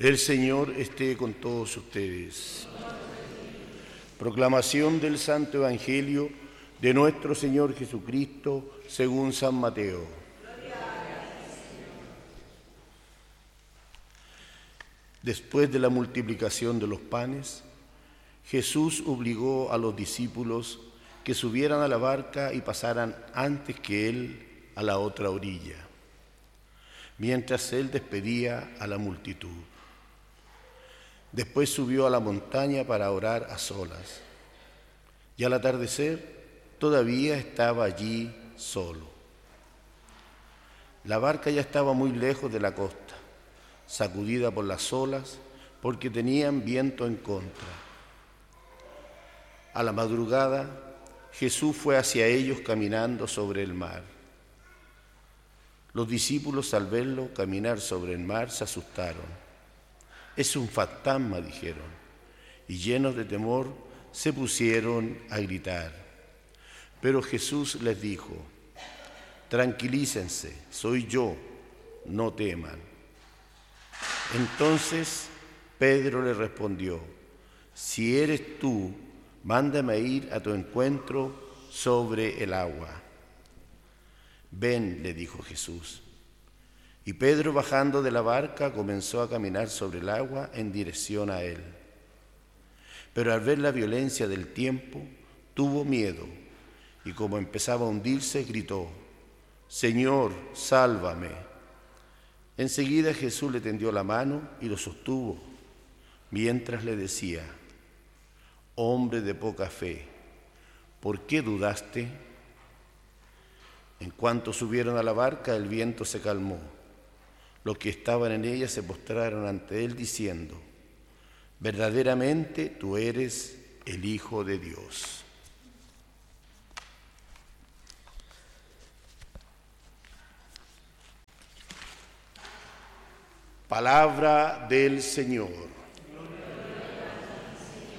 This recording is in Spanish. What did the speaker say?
El Señor esté con todos ustedes. Proclamación del Santo Evangelio de nuestro Señor Jesucristo según San Mateo. Después de la multiplicación de los panes, Jesús obligó a los discípulos que subieran a la barca y pasaran antes que Él a la otra orilla, mientras Él despedía a la multitud. Después subió a la montaña para orar a solas, y al atardecer todavía estaba allí solo. La barca ya estaba muy lejos de la costa, sacudida por las olas, porque tenían viento en contra. A la madrugada, Jesús fue hacia ellos caminando sobre el mar. Los discípulos, al verlo caminar sobre el mar, se asustaron. «Es un fantasma», dijeron, y llenos de temor se pusieron a gritar. Pero Jesús les dijo: «Tranquilícense, soy yo, no teman». Entonces Pedro le respondió: «Si eres tú, mándame a ir a tu encuentro sobre el agua». «Ven», le dijo Jesús. Y Pedro, bajando de la barca, comenzó a caminar sobre el agua en dirección a él. Pero al ver la violencia del tiempo, tuvo miedo, y como empezaba a hundirse, gritó: «Señor, sálvame». Enseguida Jesús le tendió la mano y lo sostuvo, mientras le decía: «Hombre de poca fe, ¿por qué dudaste?». En cuanto subieron a la barca, el viento se calmó. Los que estaban en ella se postraron ante él diciendo: «Verdaderamente tú eres el Hijo de Dios». Palabra del Señor.